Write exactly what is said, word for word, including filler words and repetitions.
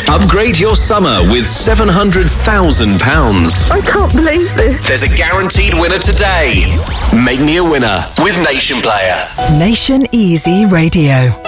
Upgrade your summer with seven hundred thousand pounds. I can't believe this. There's a guaranteed winner today. Make me a winner with Nation Player. Nation Easy Radio.